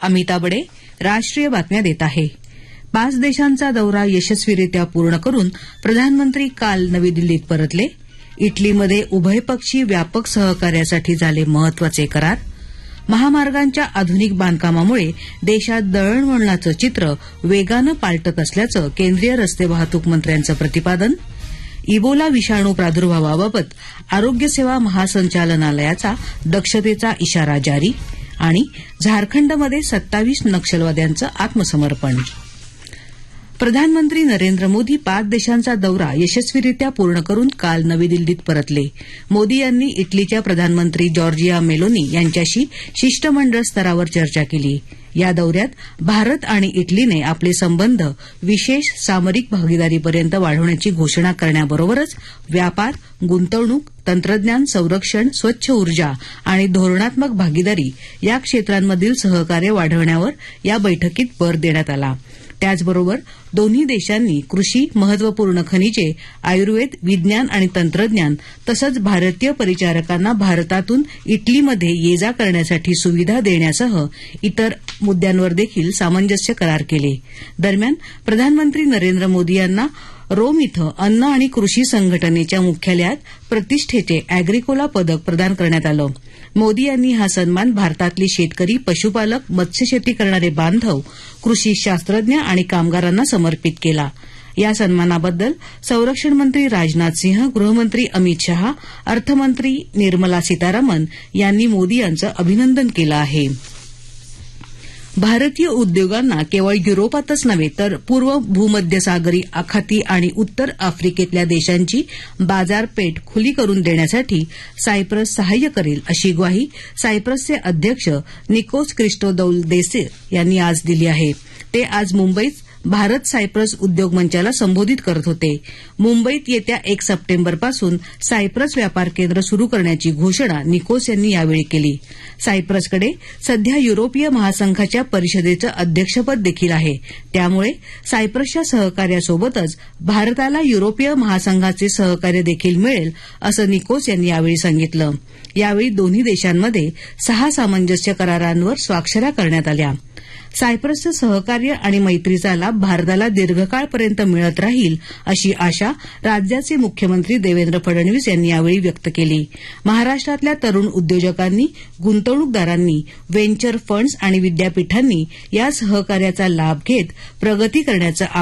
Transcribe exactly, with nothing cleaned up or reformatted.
अमिता बडे राष्ट्रीय बातम्या देत आहे. पाच देशांचा दौरा यशस्वीरित्या पूर्ण करून प्रधानमंत्री काल नवी दिल्लीत परतले. इटलीमध्ये उभयपक्षी व्यापक सहकार्यासाठी झाले महत्वाचे करार. महामार्गांच्या आधुनिक बांधकामामुळे देशात दळणवळणाचं चित्र वेगानं पालटत असल्याचं केंद्रीय रस्ते वाहतूक मंत्र्यांचं प्रतिपादन. इबोला विषाणू प्रादुर्भावाबाबत आरोग्य सेवा महासंचालनालयाचा दक्षतेचा इशारा जारी. आणि झारखंडमध्ये सत्तावीस नक्षलवाद्यांचं आत्मसमर्पण. प्रधानमंत्री नरेंद्र मोदी पाच देशांचा दौरा यशस्वीरित्या पूर्ण करून काल नवी दिल्लीत परतले. मोदी यांनी इटलीच्या प्रधानमंत्री जॉर्जिया मेलोनी यांच्याशी शिष्टमंडळ स्तरावर चर्चा केली. या दौऱ्यात भारत आणि इटलीने आपले संबंध विशेष सामरिक भागीदारीपर्यंत वाढवण्याची घोषणा करण्याबरोबरच व्यापार, गुंतवणूक, तंत्रज्ञान, संरक्षण, स्वच्छ ऊर्जा आणि धोरणात्मक भागीदारी या क्षेत्रांमधील सहकार्य वाढवण्यावर या बैठकीत भर देण्यात आला. त्याचबरोबर दोन्ही देशांनी कृषी, महत्वपूर्ण खनिजे, आयुर्वेद, विज्ञान आणि तंत्रज्ञान तसंच भारतीय परिचारकांना भारतातून इटलीमध्ये ये जा करण्यासाठी सुविधा देण्यासह इतर मुद्द्यांवर देखील सामंजस्य करार केले. दरम्यान प्रधानमंत्री नरेंद्र मोदी यांना रोम इथं अन्न आणि कृषी संघटनेच्या मुख्यालयात प्रतिष्ठेचे अॅग्रिकोला पदक प्रदान करण्यात आलं. मोदी यांनी हा सन्मान भारतातले शेतकरी, पशुपालक, मत्स्यशेती करणारे बांधव, कृषी शास्त्रज्ञ आणि कामगारांना समर्पित केला. या सन्मानाबद्दल संरक्षण मंत्री राजनाथ सिंह, गृहमंत्री अमित शहा, अर्थमंत्री निर्मला सीतारामन यांनी मोदी यांचं अभिनंदन केलं आहे. भारतीय उद्योगांना केवळ युरोपातच नव्हे तर पूर्व भूमध्यसागरी आखाती आणि उत्तर आफ्रिकेतल्या देशांची बाजारपेठ खुली करून देण्यासाठी सायप्रस सहाय्य करेल अशी ग्वाही सायप्रसचे अध्यक्ष निकोस क्रिस्टोदौलदेस यांनी आज दिली आहे. ते आज मुंबईत भारत सायप्रस उद्योग मंचाला संबोधित करत होते. मुंबईत येत्या एक सप्टेंबरपासून सायप्रस व्यापार केंद्र सुरू करण्याची घोषणा निकोस यांनी यावेळी केली. सायप्रसकडे सध्या युरोपीय महासंघाच्या परिषदेचं अध्यक्षपद देखील आहे. त्यामुळे सायप्रसच्या सहकार्यासोबतच भारताला युरोपीय महासंघाचे सहकार्य देखील मिळेल असं निकोस यांनी यावेळी सांगितलं. यावेळी दोन्ही देशांमध्ये सहा सामंजस्य करारांवर स्वाक्षऱ्या करण्यात आल्या. सायप्रसचं सहकार्य आणि मैत्रीचा लाभ भारताला दीर्घकाळपर्यंत मिळत राहील अशी आशा राज्याचे मुख्यमंत्री देवेंद्र फडणवीस यांनी यावेळी व्यक्त केली. महाराष्ट्रातल्या तरुण उद्योजकांनी, गुंतवणूकदारांनी, व्हेंचर फंड्स आणि विद्यापीठांनी या सहकार्याचा लाभ घेत प्रगती करण्याचं